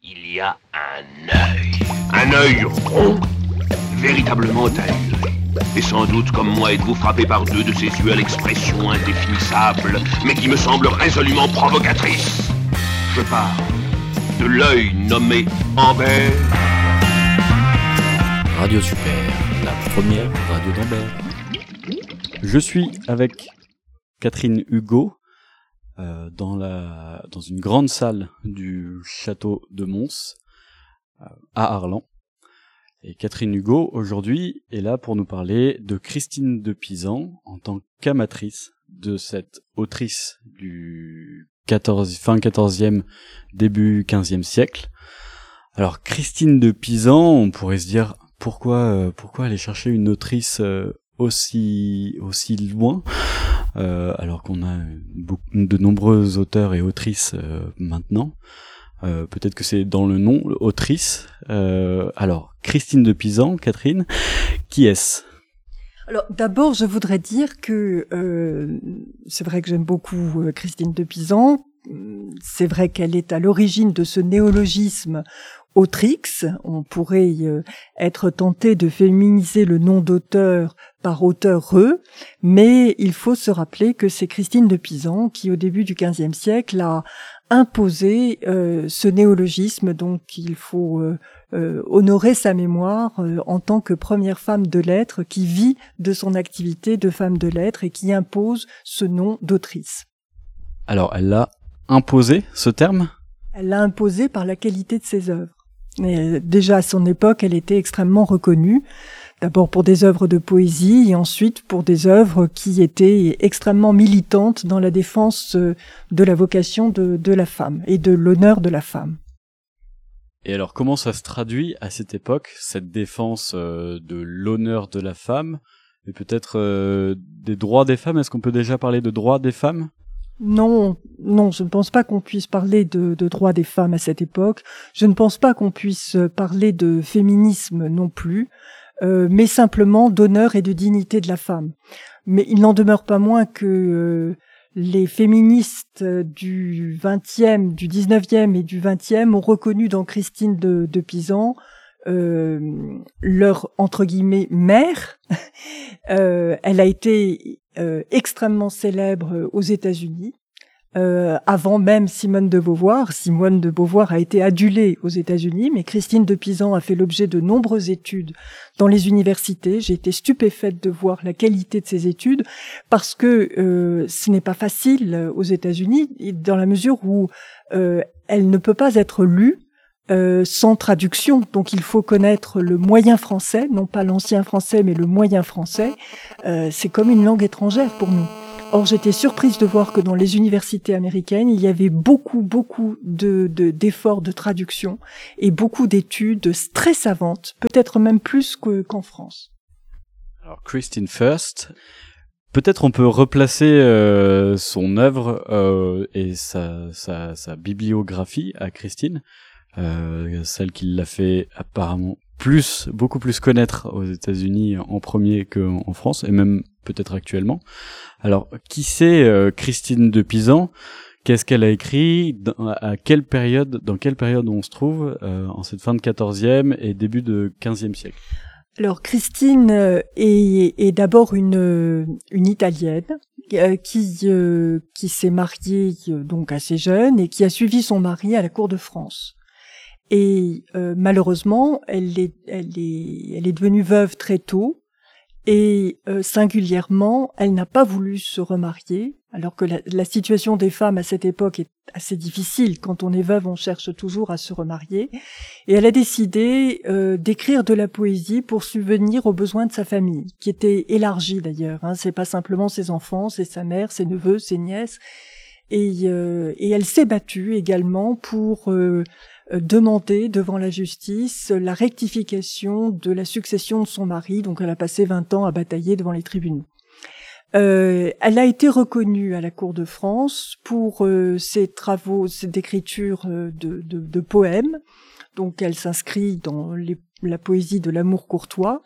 Il y a un œil rond, véritablement à l'œil. Et sans doute, comme moi, êtes-vous frappé par deux de ces yeux à l'expression indéfinissable, mais qui me semblent résolument provocatrices. Je parle de l'œil nommé Amber. Radio Super, la première radio d'Ambert. Je suis avec Catherine Hugo dans une grande salle du château de Mons à Arlan. Et Catherine Hugo, aujourd'hui, est là pour nous parler de Christine de Pisan en tant qu'amatrice de cette autrice du fin 14e, début 15e siècle. Alors, Christine de Pisan, on pourrait se dire, pourquoi aller chercher une autrice aussi loin, alors qu'on a de nombreux auteurs et autrices maintenant. Peut-être que c'est dans le nom, autrice. Alors, Christine de Pisan, Catherine, qui est-ce ? Alors, d'abord, je voudrais dire que c'est vrai que j'aime beaucoup Christine de Pisan. C'est vrai qu'elle est à l'origine de ce néologisme autrix. On pourrait être tenté de féminiser le nom d'auteur par auteureux, mais il faut se rappeler que c'est Christine de Pisan qui, au début du XVe siècle, a imposé ce néologisme, donc il faut honorer sa mémoire en tant que première femme de lettres qui vit de son activité de femme de lettres et qui impose ce nom d'autrice. Alors, elle l'a imposé, ce terme ? Elle l'a imposé par la qualité de ses œuvres. Mais déjà à son époque, elle était extrêmement reconnue, d'abord pour des œuvres de poésie et ensuite pour des œuvres qui étaient extrêmement militantes dans la défense de la vocation de la femme et de l'honneur de la femme. Et alors, comment ça se traduit à cette époque, cette défense de l'honneur de la femme, et peut-être des droits des femmes ? Est-ce qu'on peut déjà parler de droits des femmes ? Non, je ne pense pas qu'on puisse parler de droits des femmes à cette époque. Je ne pense pas qu'on puisse parler de féminisme non plus, mais simplement d'honneur et de dignité de la femme. Mais il n'en demeure pas moins que les féministes du 20e, du 19e et du 20e ont reconnu dans Christine de Pisan leur, entre guillemets, mère. Elle a été extrêmement célèbre aux États-Unis, avant même Simone de Beauvoir. Simone de Beauvoir a été adulée aux États-Unis, mais Christine de Pisan a fait l'objet de nombreuses études dans les universités. J'ai été stupéfaite de voir la qualité de ces études, parce que ce n'est pas facile aux États-Unis, dans la mesure où elle ne peut pas être lue sans traduction. Donc il faut connaître le moyen français, non pas l'ancien français, mais le moyen français. C'est comme une langue étrangère pour nous. Or, j'étais surprise de voir que dans les universités américaines, il y avait beaucoup d'efforts de traduction et beaucoup d'études très savantes, peut-être même plus qu'en France. Alors, Christine First, peut-être on peut replacer son œuvre et sa bibliographie à Christine, celle qui l'a fait apparemment beaucoup plus connaître aux États-Unis en premier qu'en France, et même peut-être actuellement. Alors, qui c'est Christine de Pisan ? Qu'est-ce qu'elle a écrit ? Dans quelle période on se trouve en cette fin de 14e et début de 15e siècle ? Alors, Christine est d'abord une Italienne qui s'est mariée donc assez jeune et qui a suivi son mari à la cour de France. Et malheureusement, elle est devenue veuve très tôt, et singulièrement, elle n'a pas voulu se remarier, alors que la situation des femmes à cette époque est assez difficile. Quand on est veuve, on cherche toujours à se remarier. Et elle a décidé d'écrire de la poésie pour subvenir aux besoins de sa famille, qui était élargie d'ailleurs. C'est pas simplement ses enfants, c'est sa mère, ses neveux, ses nièces. Et elle s'est battue également pour demander devant la justice la rectification de la succession de son mari. Donc elle a passé 20 ans à batailler devant les tribunaux. Elle a été reconnue à la cour de France pour ses travaux d'écriture de poèmes. Donc elle s'inscrit dans la poésie de l'amour courtois.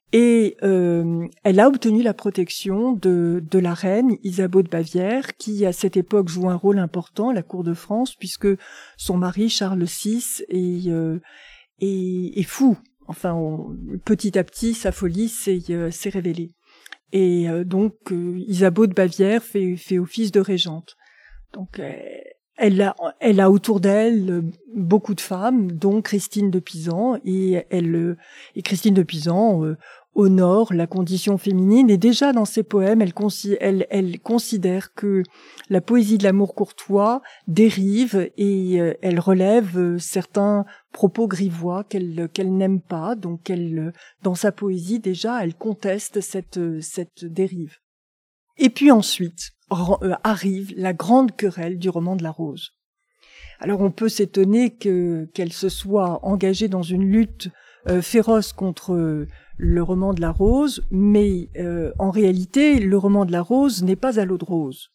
Et elle a obtenu la protection de la reine Isabeau de Bavière, qui à cette époque joue un rôle important à la cour de France, puisque son mari Charles VI est fou. Enfin, petit à petit, sa folie s'est révélée. Et donc, Isabeau de Bavière fait office de régente. Donc, elle a autour d'elle beaucoup de femmes, dont Christine de Pisan, et Christine de Pisan honore la condition féminine. Et déjà dans ses poèmes, elle considère que la poésie de l'amour courtois dérive et elle relève certains propos grivois qu'elle n'aime pas. Donc, dans sa poésie déjà, elle conteste cette dérive. Et puis ensuite arrive la grande querelle du roman de la Rose. Alors on peut s'étonner qu'elle se soit engagée dans une lutte féroce contre le roman de la Rose, mais en réalité, le roman de la Rose n'est pas à l'eau de rose.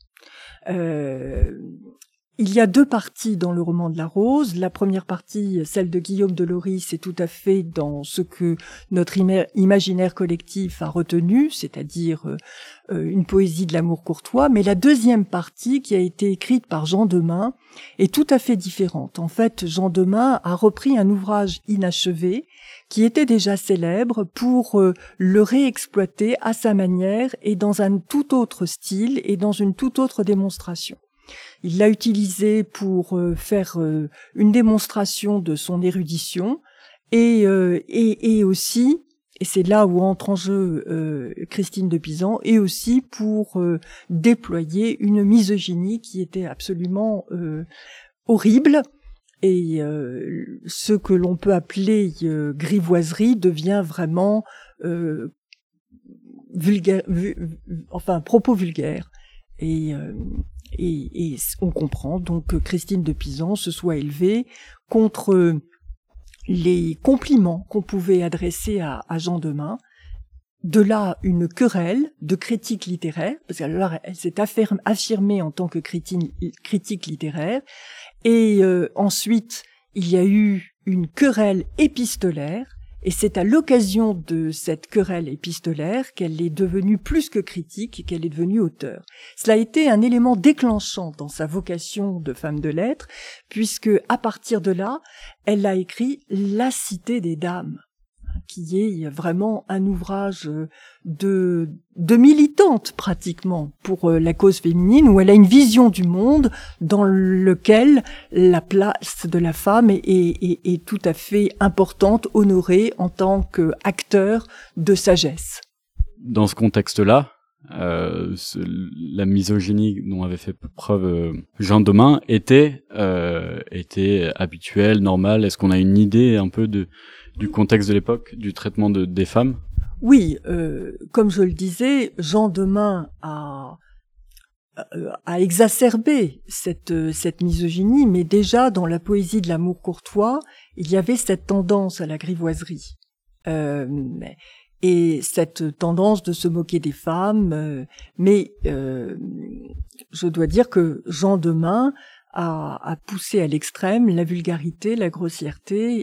Il y a deux parties dans le roman de la Rose. La première partie, celle de Guillaume de Lorris, c'est tout à fait dans ce que notre imaginaire collectif a retenu, c'est-à-dire une poésie de l'amour courtois. Mais la deuxième partie, qui a été écrite par Jean Demain, est tout à fait différente. En fait, Jean Demain a repris un ouvrage inachevé qui était déjà célèbre pour le réexploiter à sa manière et dans un tout autre style et dans une toute autre démonstration. Il l'a utilisé pour faire une démonstration de son érudition et aussi, et c'est là où entre en jeu Christine de Pisan, et aussi pour déployer une misogynie qui était absolument horrible. Et ce que l'on peut appeler grivoiserie devient vraiment vulgaire, propos vulgaires. Et on comprend donc que Christine de Pisan se soit élevée contre les compliments qu'on pouvait adresser à Jean Demain. De là, une querelle de critique littéraire, parce qu'elle s'est affirmée en tant que critique littéraire. Et ensuite, il y a eu une querelle épistolaire. Et c'est à l'occasion de cette querelle épistolaire qu'elle est devenue plus que critique et qu'elle est devenue auteure. Cela a été un élément déclenchant dans sa vocation de femme de lettres, puisque à partir de là, elle a écrit La Cité des Dames, qui est vraiment un ouvrage de militante pratiquement pour la cause féminine, où elle a une vision du monde dans lequel la place de la femme est tout à fait importante, honorée en tant qu'acteur de sagesse. Dans ce contexte-là, la misogynie dont avait fait preuve Jean Demain était habituelle, normale. Est-ce qu'on a une idée un peu du contexte de l'époque, du traitement des femmes? Oui, comme je le disais, Jean Demain a exacerbé cette misogynie, mais déjà dans la poésie de l'amour courtois, il y avait cette tendance à la grivoiserie. Et cette tendance de se moquer des femmes, mais je dois dire que Jean Demain a poussé à l'extrême la vulgarité, la grossièreté,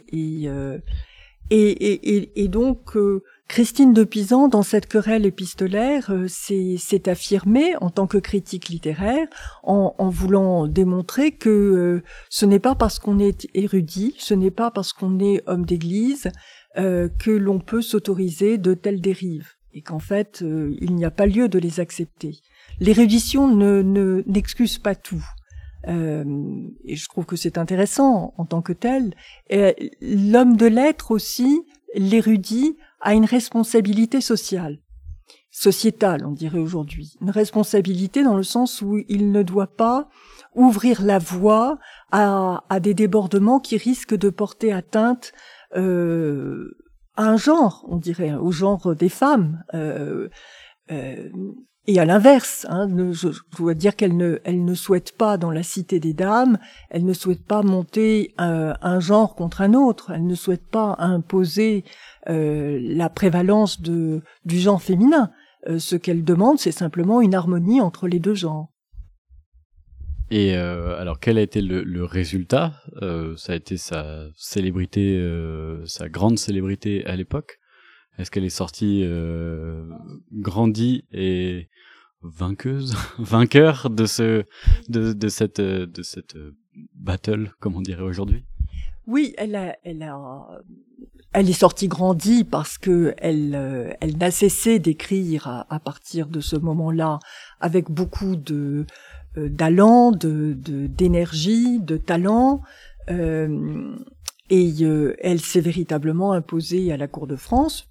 et donc Christine de Pisan, dans cette querelle épistolaire, s'est affirmée en tant que critique littéraire, en voulant démontrer que ce n'est pas parce qu'on est érudit, ce n'est pas parce qu'on est homme d'église que l'on peut s'autoriser de telles dérives, et qu'en fait, il n'y a pas lieu de les accepter. L'érudition n'excuse pas tout. Et je trouve que c'est intéressant en tant que tel. Et l'homme de lettres aussi, l'érudit, a une responsabilité sociale, sociétale, on dirait aujourd'hui. Une responsabilité dans le sens où il ne doit pas ouvrir la voie à des débordements qui risquent de porter atteinte à un genre, on dirait, au genre des femmes. Et à l'inverse, je dois dire qu'elle ne souhaite pas, dans la Cité des Dames, elle ne souhaite pas monter un genre contre un autre, elle ne souhaite pas imposer la prévalence du genre féminin. Ce qu'elle demande, c'est simplement une harmonie entre les deux genres. Et alors, quel a été le résultat? Ça a été sa célébrité, sa grande célébrité à l'époque. Est-ce qu'elle est sortie grandie et vainqueur de cette battle, comme on dirait aujourd'hui? Oui, elle est sortie grandie parce que elle n'a cessé d'écrire à partir de ce moment-là avec beaucoup d'allant, d'énergie, de talent, et elle s'est véritablement imposée à la cour de France.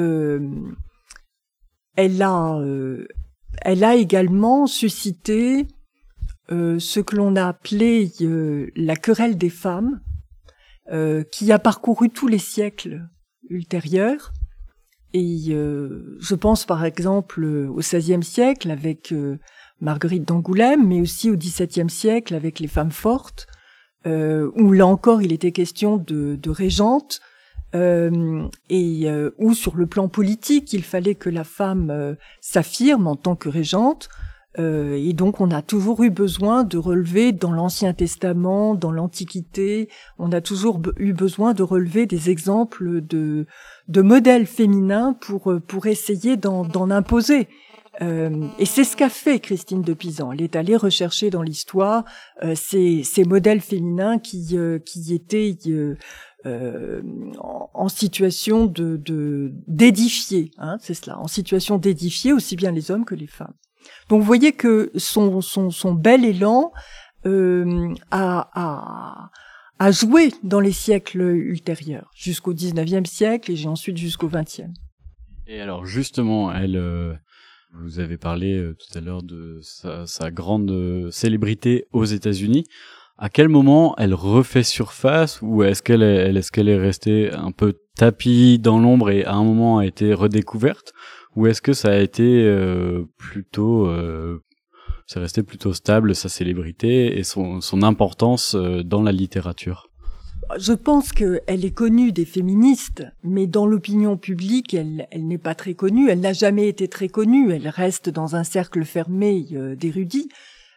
Elle a également suscité ce que l'on a appelé la querelle des femmes, qui a parcouru tous les siècles ultérieurs. Et je pense par exemple au XVIe siècle avec Marguerite d'Angoulême, mais aussi au XVIIe siècle avec les femmes fortes, où là encore il était question de régente, où sur le plan politique il fallait que la femme s'affirme en tant que régente. Et donc on a toujours eu besoin de relever dans l'Ancien Testament, dans l'Antiquité, on a toujours eu besoin de relever des exemples de modèles féminins pour essayer d'en imposer. Et c'est ce qu'a fait Christine de Pisan. Elle est allée rechercher dans l'histoire ces modèles féminins qui étaient en situation d'édifier, hein, c'est cela, en situation d'édifier aussi bien les hommes que les femmes. Donc vous voyez que son bel élan a joué dans les siècles ultérieurs, jusqu'au XIXe siècle et ensuite jusqu'au XXe. Et alors justement, vous avez parlé tout à l'heure de sa grande célébrité aux États-Unis. À quel moment elle refait surface, ou est-ce qu'elle est restée un peu tapie dans l'ombre et à un moment a été redécouverte? Ou est-ce que ça a été c'est resté plutôt stable, sa célébrité et son importance dans la littérature? Je pense qu'elle est connue des féministes, mais dans l'opinion publique, elle n'est pas très connue. Elle n'a jamais été très connue. Elle reste dans un cercle fermé d'érudits.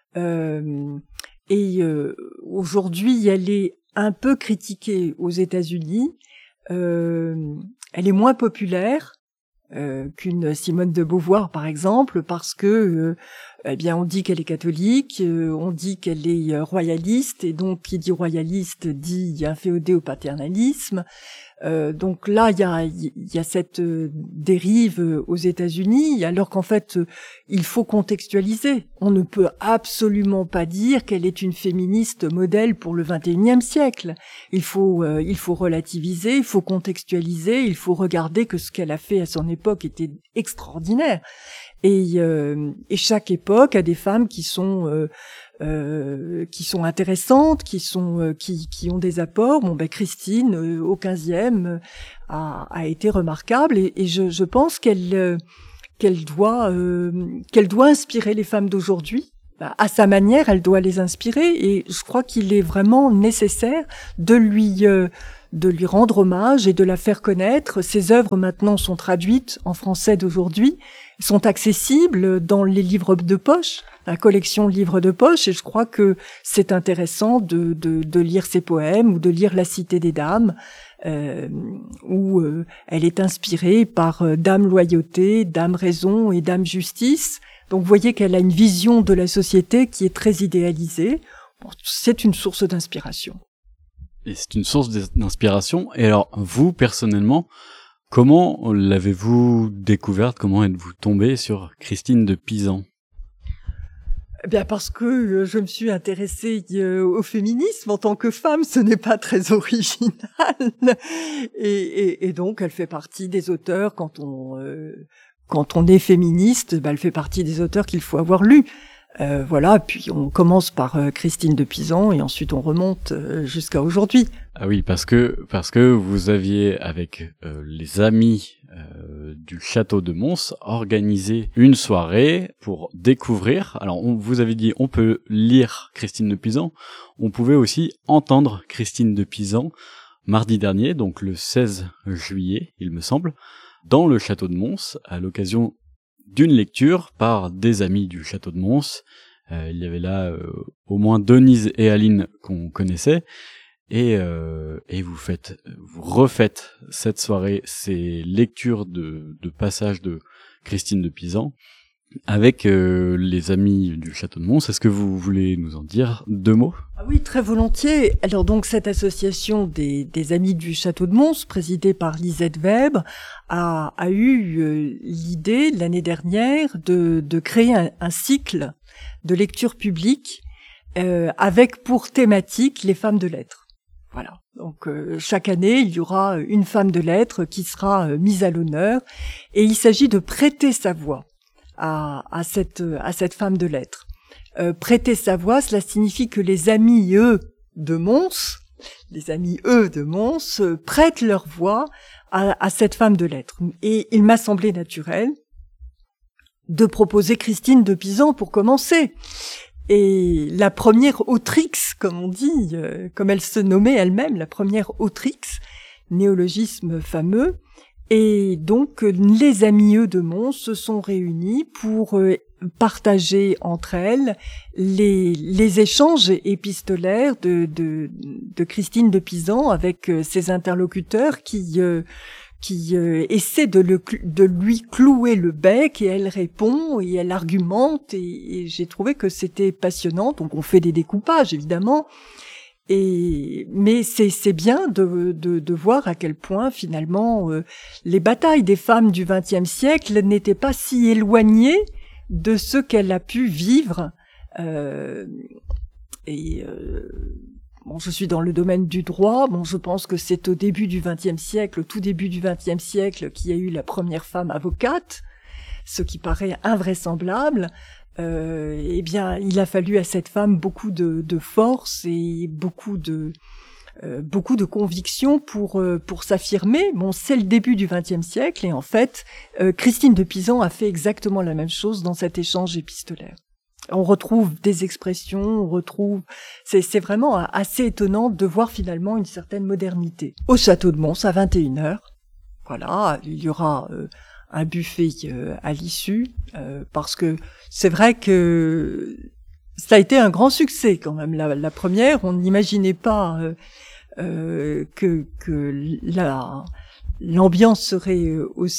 Aujourd'hui, elle est un peu critiquée aux États-Unis. Elle est moins populaire qu'une Simone de Beauvoir par exemple, parce que on dit qu'elle est catholique, on dit qu'elle est royaliste, et donc qui dit royaliste dit inféodé au paternalisme. Donc là il y a cette dérive aux États-Unis, alors qu'en fait il faut contextualiser. On ne peut absolument pas dire qu'elle est une féministe modèle pour le XXIe siècle. Il faut relativiser, il faut contextualiser, il faut regarder que ce qu'elle a fait à son époque était extraordinaire. Et chaque époque a des femmes qui sont intéressantes, qui ont des apports. Christine au XVe a été remarquable, et je pense qu'elle doit inspirer les femmes d'aujourd'hui. À sa manière, elle doit les inspirer, et je crois qu'il est vraiment nécessaire de lui rendre hommage et de la faire connaître. Ses œuvres maintenant sont traduites en français d'aujourd'hui, sont accessibles dans les livres de poche, la collection livres de poche, et je crois que c'est intéressant de lire ses poèmes ou de lire La Cité des Dames, où elle est inspirée par Dame Loyauté, Dame Raison et Dame Justice. Donc vous voyez qu'elle a une vision de la société qui est très idéalisée. Bon, c'est une source d'inspiration. Et c'est une source d'inspiration. Et alors, vous, personnellement, comment l'avez-vous découverte? Comment êtes-vous tombée sur Christine de Pisan? Parce que je me suis intéressée au féminisme en tant que femme, ce n'est pas très original. Et donc, elle fait partie des auteurs, quand on est féministe, elle fait partie des auteurs qu'il faut avoir lus. Voilà, puis on commence par Christine de Pisan et ensuite on remonte jusqu'à aujourd'hui. Ah oui, parce que vous aviez avec les amis du château de Mons organisé une soirée pour découvrir. Alors vous avez dit on peut lire Christine de Pisan, on pouvait aussi entendre Christine de Pisan mardi dernier, donc le 16 juillet, il me semble, dans le château de Mons, à l'occasion d'une lecture par des amis du château de Mons. Il y avait là au moins Denise et Aline qu'on connaissait, et vous refaites cette soirée ces lectures de passages de Christine de Pisan avec les amis du Château de Mons. Est-ce que vous voulez nous en dire 2 mots ? Ah oui, très volontiers. Alors donc cette association des amis du Château de Mons, présidée par Lisette Weber, a eu l'idée l'année dernière de créer un cycle de lecture publique avec pour thématique les femmes de lettres. Voilà. Donc chaque année, il y aura une femme de lettres qui sera mise à l'honneur, et il s'agit de prêter sa voix à cette femme de lettres. Prêter sa voix, cela signifie que les amis de Mons prêtent leur voix à cette femme de lettres. Et il m'a semblé naturel de proposer Christine de Pisan pour commencer. Et la première Autrix, comme on dit, comme elle se nommait elle-même, la première Autrix, néologisme fameux. Et donc, les amis de Mons se sont réunis pour partager entre elles les échanges épistolaires de Christine de Pisan avec ses interlocuteurs qui essaient de lui clouer le bec, et elle répond et elle argumente, et j'ai trouvé que c'était passionnant. Donc on fait des découpages évidemment. Mais c'est bien de voir à quel point finalement les batailles des femmes du XXe siècle n'étaient pas si éloignées de ce qu'elle a pu vivre. Bon, je suis dans le domaine du droit. Bon, je pense que c'est au début du XXe siècle, au tout début du XXe siècle, qu'il y a eu la première femme avocate, ce qui paraît invraisemblable. Eh bien, il a fallu à cette femme beaucoup de force et beaucoup de conviction pour s'affirmer. Bon, c'est le début du XXe siècle, et en fait, Christine de Pisan a fait exactement la même chose dans cet échange épistolaire. On retrouve des expressions, c'est vraiment assez étonnant de voir finalement une certaine modernité. Au Château de Mons, à 21h, voilà, il y aura un buffet à l'issue, parce que c'est vrai que ça a été un grand succès quand même, la première. On n'imaginait pas que l'ambiance serait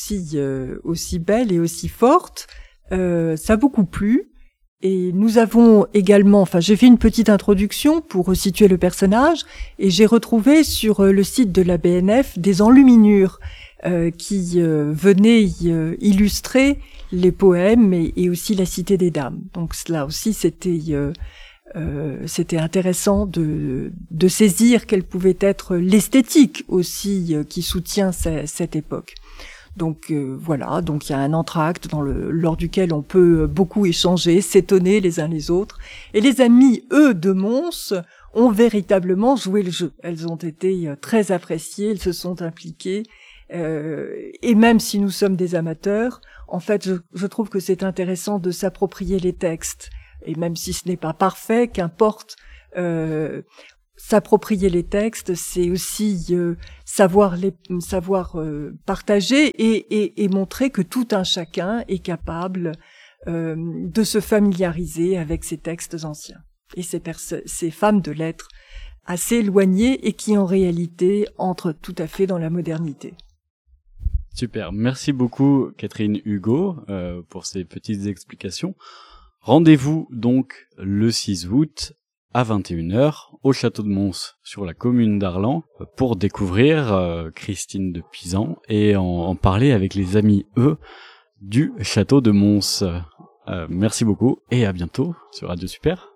aussi belle et aussi forte. Ça a beaucoup plu. Et nous avons également, j'ai fait une petite introduction pour situer le personnage, et j'ai retrouvé sur le site de la BNF des enluminures qui venaient illustrer les poèmes et aussi la Cité des Dames. Donc là aussi, c'était intéressant de saisir quelle pouvait être l'esthétique aussi qui soutient cette époque. Donc voilà, donc il y a un entr'acte lors duquel on peut beaucoup échanger, s'étonner les uns les autres. Et les amis, eux, de Mons, ont véritablement joué le jeu. Elles ont été très appréciées, elles se sont impliquées. Et même si nous sommes des amateurs, en fait, je trouve que c'est intéressant de s'approprier les textes. Et même si ce n'est pas parfait, qu'importe, s'approprier les textes, c'est aussi savoir partager et montrer que tout un chacun est capable de se familiariser avec ces textes anciens. Et ces femmes de lettres assez éloignées et qui en réalité entrent tout à fait dans la modernité. Super, merci beaucoup Catherine Hugo pour ces petites explications. Rendez-vous donc le 6 août à 21h au Château de Mons sur la commune d'Arlan pour découvrir Christine de Pisan et en parler avec les amis du Château de Mons. Merci beaucoup et à bientôt sur Radio Super.